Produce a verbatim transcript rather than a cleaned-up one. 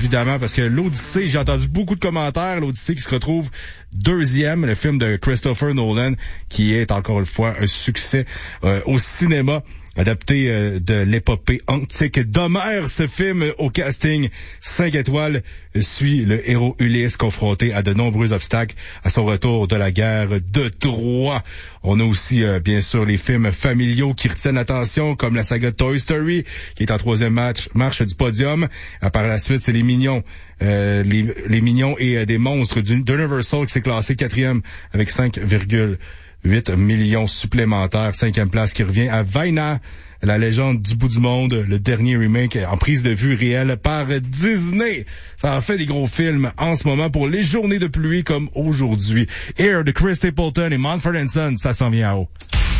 évidemment, parce que l'Odyssée, j'ai entendu beaucoup de commentaires, l'Odyssée qui se retrouve deuxième, le film de Christopher Nolan, qui est encore une fois un succès euh, au cinéma. Adapté euh, de l'épopée antique d'Homère, ce film au casting cinq étoiles suit le héros Ulysse confronté à de nombreux obstacles à son retour de la guerre de Troie. On a aussi euh, bien sûr les films familiaux qui retiennent l'attention, comme la saga Toy Story, qui est en troisième match, marche du podium. Euh, par la suite, c'est les Mignons, euh, les, les Mignons et euh, des monstres d'Universal qui s'est classé quatrième avec cinq virgule huit millions supplémentaires. Cinquième place qui revient à Vaina, la légende du bout du monde, le dernier remake en prise de vue réelle par Disney. Ça en fait des gros films en ce moment pour les journées de pluie comme aujourd'hui. Air de Chris Stapleton et Mumford and Sons, ça s'en vient à haut.